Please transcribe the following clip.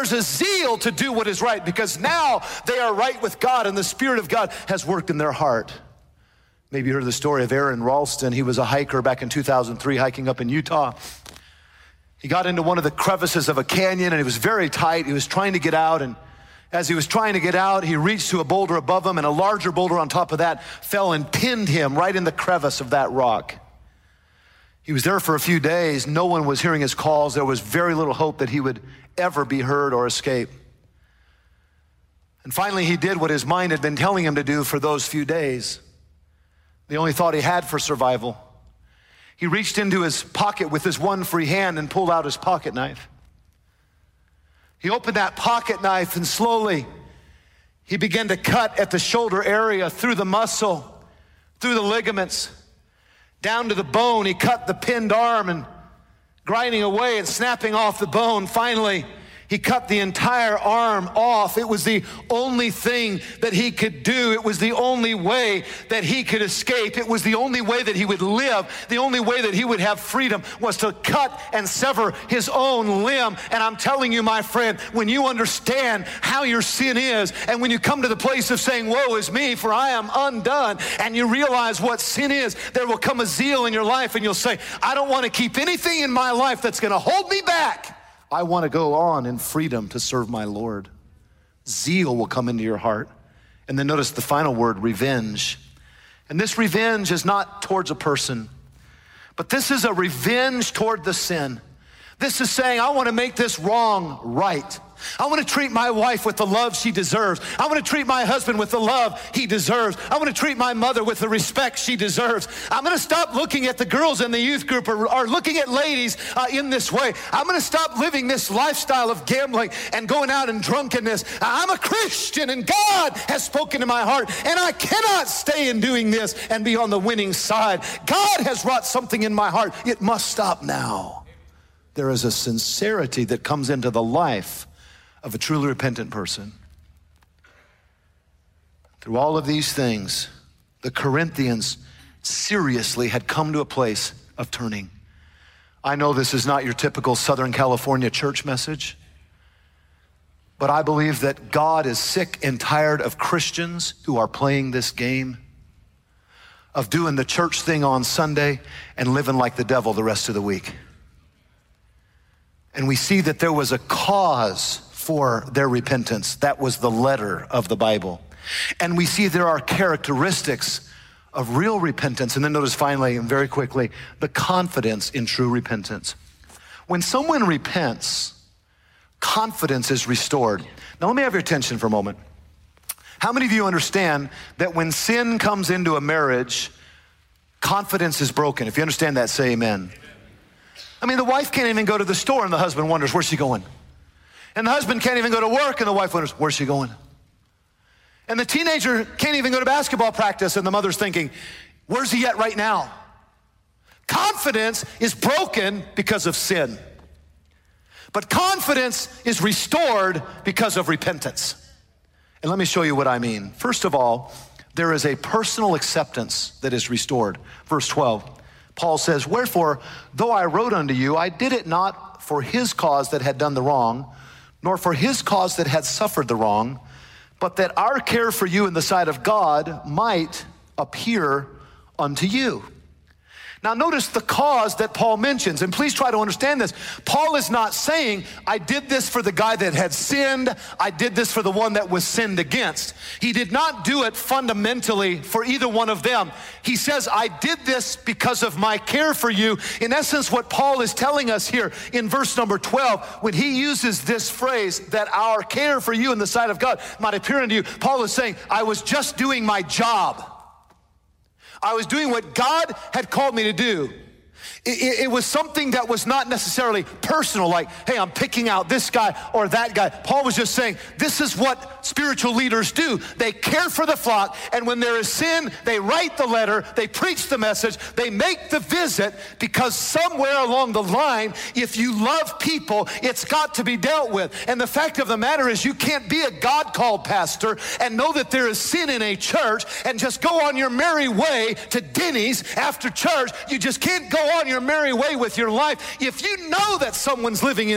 There's a zeal to do what is right because now they are right with God and the Spirit of God has worked in their heart. Maybe you heard the story of Aaron Ralston. He was a hiker back in 2003 hiking up in Utah. He got into one of the crevices of a canyon and it was very tight. He was trying to get out, and as he was trying to get out, he reached to a boulder above him, and a larger boulder on top of that fell and pinned him right in the crevice of that rock. He was there for a few days. No one was hearing his calls. There was very little hope that he would ever be heard or escape. And finally, he did what his mind had been telling him to do for those few days. The only thought he had for survival. He reached into his pocket with his one free hand and pulled out his pocket knife. He opened that pocket knife and slowly he began to cut at the shoulder area, through the muscle, through the ligaments, down to the bone. He cut the pinned arm and grinding away and snapping off the bone. Finally, he cut the entire arm off. It was the only thing that he could do. It was the only way that he could escape. It was the only way that he would live. The only way that he would have freedom was to cut and sever his own limb. And I'm telling you, my friend, when you understand how your sin is, and when you come to the place of saying, woe is me, for I am undone, and you realize what sin is, there will come a zeal in your life and you'll say, I don't want to keep anything in my life that's going to hold me back. I want to go on in freedom to serve my Lord. Zeal will come into your heart. And then notice the final word, revenge. And this revenge is not towards a person, but this is a revenge toward the sin. This is saying, I want to make this wrong right. I want to treat my wife with the love she deserves. I want to treat my husband with the love he deserves. I want to treat my mother with the respect she deserves. I'm going to stop looking at the girls in the youth group or looking at ladies in this way. I'm going to stop living this lifestyle of gambling and going out in drunkenness. I'm a Christian and God has spoken to my heart, and I cannot stay in doing this and be on the winning side. God has wrought something in my heart. It must stop now. There is a sincerity that comes into the life of a truly repentant person. Through all of these things, the Corinthians seriously had come to a place of turning. I know this is not your typical Southern California church message, but I believe that God is sick and tired of Christians who are playing this game of doing the church thing on Sunday and living like the devil the rest of the week. And we see that there was a cause for their repentance. That was the letter of the Bible. And we see there are characteristics of real repentance. And then notice finally, and very quickly, the confidence in true repentance. When someone repents, confidence is restored. Now let me have your attention for a moment. How many of you understand that when sin comes into a marriage, confidence is broken? If you understand that, say amen. I mean, the wife can't even go to the store and the husband wonders, where's she going? And the husband can't even go to work and the wife wonders, where's she going? And the teenager can't even go to basketball practice and the mother's thinking, where's he at right now? Confidence is broken because of sin. But confidence is restored because of repentance. And let me show you what I mean. First of all, there is a personal acceptance that is restored. Verse 12, Paul says, wherefore, though I wrote unto you, I did it not for his cause that had done the wrong, nor for his cause that had suffered the wrong, but that our care for you in the sight of God might appear unto you. Now notice the cause that Paul mentions, and please try to understand this. Paul is not saying, I did this for the guy that had sinned, I did this for the one that was sinned against. He did not do it fundamentally for either one of them. He says, I did this because of my care for you. In essence, what Paul is telling us here in verse number 12, when he uses this phrase, that our care for you in the sight of God might appear unto you, Paul is saying, I was just doing my job. I was doing what God had called me to do. It was something that was not necessarily personal, like, hey, I'm picking out this guy or that guy. Paul was just saying, this is what spiritual leaders do. They care for the flock, and when there is sin, they write the letter, they preach the message, they make the visit, because somewhere along the line, if you love people, it's got to be dealt with. And the fact of the matter is, you can't be a God-called pastor and know that there is sin in a church and just go on your merry way to Denny's after church. You just can't go on your merry way with your life if you know that someone's living in